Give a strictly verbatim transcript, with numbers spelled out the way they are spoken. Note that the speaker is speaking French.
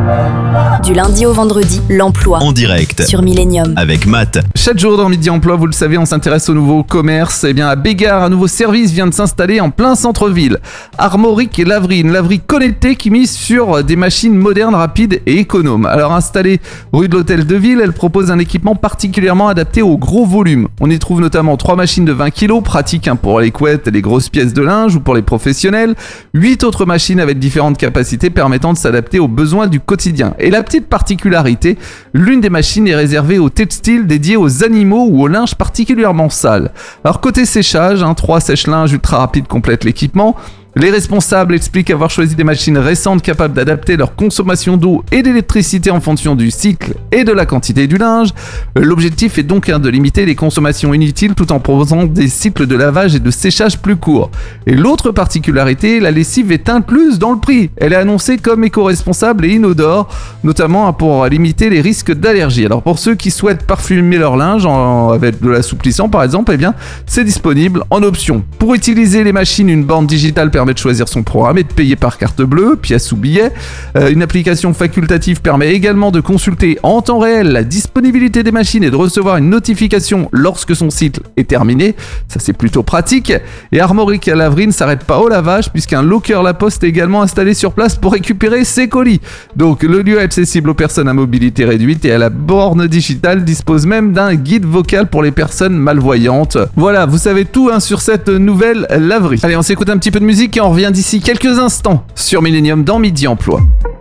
Du lundi au vendredi, l'emploi En direct sur Millennium. avec Matt. Chaque jour dans Midi Emploi, vous le savez, on s'intéresse au nouveau commerce. Eh bien, à Bégard, un nouveau service vient de s'installer en plein centre-ville. Armorique et laverie, une laverie connectée qui mise sur des machines modernes, rapides et économes. Alors, installée rue de l'Hôtel de Ville, elle propose un équipement particulièrement adapté au gros volume. On y trouve notamment trois machines de vingt kilos, pratiques hein, pour les couettes et les grosses pièces de linge ou pour les professionnels. huit autres machines avec différentes capacités permettant de s'adapter aux besoins du quotidien. Et la petite particularité, l'une des machines est réservée au textile dédié aux animaux ou au linge particulièrement sale. Alors côté séchage, hein, trois sèche-linges ultra rapides complètent l'équipement. Les responsables expliquent avoir choisi des machines récentes capables d'adapter leur consommation d'eau et d'électricité en fonction du cycle et de la quantité du linge. L'objectif est donc hein, de limiter les consommations inutiles tout en proposant des cycles de lavage et de séchage plus courts. Et l'autre particularité, la lessive est incluse dans le prix. Elle est annoncée comme éco-responsable et inodore, notamment hein, pour limiter les risques d'allergie. Alors pour ceux qui souhaitent parfumer leur linge en, avec de l'assouplissant par exemple, eh bien c'est disponible en option. Pour utiliser les machines, une borne digitale permet de choisir son programme et de payer par carte bleue, pièce ou billet. Euh, une application facultative permet également de consulter en temps réel la disponibilité des machines et de recevoir une notification lorsque son cycle est terminé. Ça c'est plutôt pratique. Et Armorique à laverie ne s'arrête pas au lavage puisqu'un locker La Poste est également installé sur place pour récupérer ses colis. Donc le lieu est accessible aux personnes à mobilité réduite et à la borne digitale dispose même d'un guide vocal pour les personnes malvoyantes. Voilà, vous savez tout hein, sur cette nouvelle laverie. Allez, on s'écoute un petit peu de musique et on revient d'ici quelques instants sur Millennium dans Midi Emploi.